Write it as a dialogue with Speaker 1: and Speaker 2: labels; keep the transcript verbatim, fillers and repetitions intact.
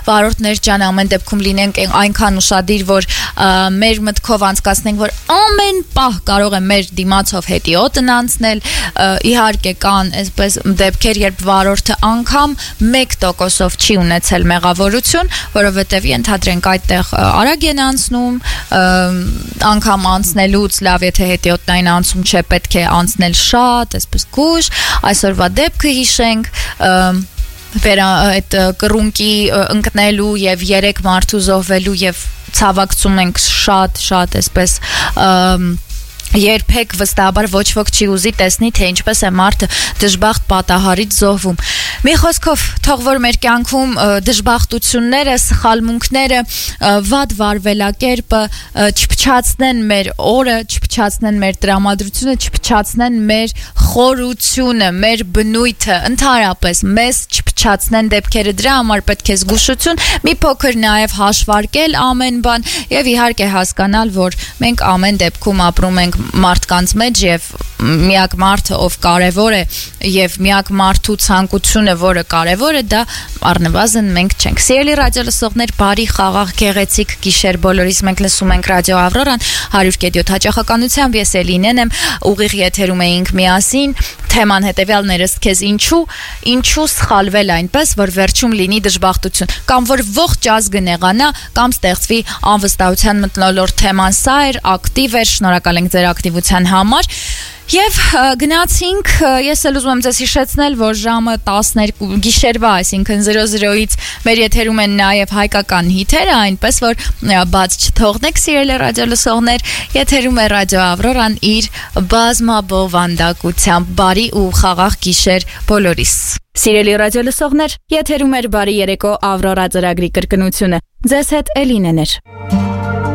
Speaker 1: վարորդներ ջան, ամեն դեպքում լինենք այնքան ուշադիր, որ մեր մտքով անցկացնենք, որ ամեն պահ կարող է մեր դիմացով հետիոտն անցնել, իհարկե կան այսպես դեպքեր, երբ վարորդը անգամ մեկ տոկոսով չի ունեցել մեղավորություն, որովհետև ենթադրենք այդտեղ արագ են անցնում, անգամ անցնելուց լավ, եթե հետիոտն անցում չէ, պետք է անցնել շատ, այսպես գուշ, այսօրվա դեպքը հիշենք, վեր այդ կռունկի ընկնելու եւ երեք մարդու զոհվելու եւ ցավակցում ենք շատ շատ այսպես երբեք վստահաբար ոչ ոք չի ուզի տեսնի, թե ինչպես է մարդը դժբախտ պատահարից զոհվում։ Մի խոսքով, թող որ մեր կյանքում դժբախտությունները, սխալմունքները, վատ վարվելակերպը չփչացնեն մեր օրը, չփչացնեն մեր տրամադրությունը, չփչացնեն մեր խորությունը, մեր բնույթը, ընդհանրապես մեզ չփչացնեն դեպքերը, դրա համար պետք է զգուշություն, մի փոքր նաև հաշվարկել ամեն բան եւ իհարկե հասկանալ, որ մենք ամեն դեպքում ապրում ենք մարդկանց մեջ եւ միակ մարդը, ով կարևոր է եւ միակ մարդու ցանկությունը, որը կարևոր է, դա առնվազն մենք չենք։ Սիրելի ռադիո լսողներ, բարի խաղաղ գեղեցիկ գիշեր բոլորիս, մենք լսում ենք ռադիո Ավրորան one hundred point seven հաճախականությամբ, ես Էլինեն եմ, ուղիղ եթերում էինք միասին, թեման հետեւյալներս քեզ ինչու, ինչու սխալվել այնպես, որ վերջում լինի դժբախտություն, կամ որ ողջ ազգը նեղանա, կամ ստեղծվի անվստահության մթնոլորտ, թեման սա էր, ակտիվ էր, շնորհակալ ենք ձեր ակտիվության համար։ Եվ գնացինք, ես էլ ուզում եմ ձեզ հիշեցնել, որ ժամը տասներկու գիշերվա, այսինքն zero zero-ից մեր եթերում են նաև հայկական հիթերը, այնպես որ բաց չթողնեք, սիրելի ռադիո լսողներ, եթերում է ռադիո Ավրորան իր բազմաբովանդակությամբ, բարի ու խաղաղ գիշեր բոլորիս։ Սիրելի ռադիո լսողներ, եթերում էր բարի երեկո Ավրորա ծրագրի կրկնությունը, ձեզ հետ Էլինեն էր։